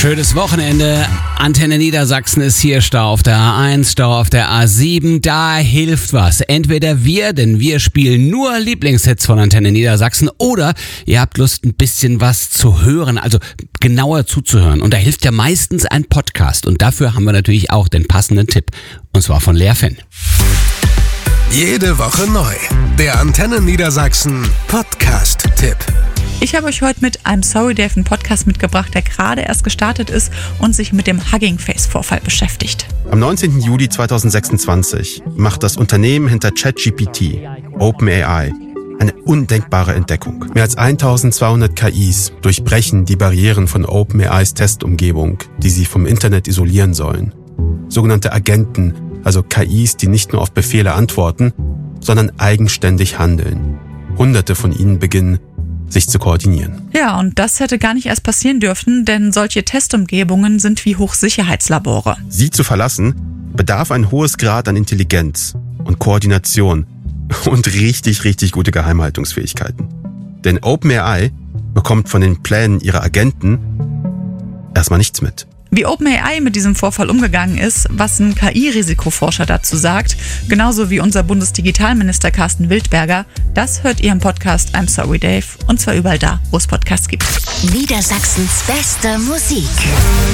Schönes Wochenende. Antenne Niedersachsen ist hier. Stau auf der A1, Stau auf der A7. Da hilft was. Entweder denn wir spielen nur Lieblingshits von Antenne Niedersachsen, oder ihr habt Lust, ein bisschen was zu hören, also genauer zuzuhören. Und da hilft ja meistens ein Podcast. Und dafür haben wir natürlich auch den passenden Tipp. Und zwar von Lea Fenn. Jede Woche neu. Der Antenne Niedersachsen Podcast-Tipp. Ich habe euch heute mit I'm Sorry Dave einen Podcast mitgebracht, der gerade erst gestartet ist und sich mit dem Hugging Face-Vorfall beschäftigt. Am 19. Juli 2026 macht das Unternehmen hinter ChatGPT, OpenAI, eine undenkbare Entdeckung. Mehr als 1200 KIs durchbrechen die Barrieren von OpenAIs Testumgebung, die sie vom Internet isolieren sollen. Sogenannte Agenten, also KIs, die nicht nur auf Befehle antworten, sondern eigenständig handeln. Hunderte von ihnen beginnen, sich zu koordinieren. Ja, und das hätte gar nicht erst passieren dürfen, denn solche Testumgebungen sind wie Hochsicherheitslabore. Sie zu verlassen, bedarf ein hohes Grad an Intelligenz und Koordination und richtig gute Geheimhaltungsfähigkeiten. Denn OpenAI bekommt von den Plänen ihrer Agenten erstmal nichts mit. Wie OpenAI mit diesem Vorfall umgegangen ist, was ein KI-Risikoforscher dazu sagt, genauso wie unser Bundesdigitalminister Carsten Wildberger, das hört ihr im Podcast I'm Sorry Dave, und zwar überall da, wo es Podcasts gibt. Niedersachsens beste Musik.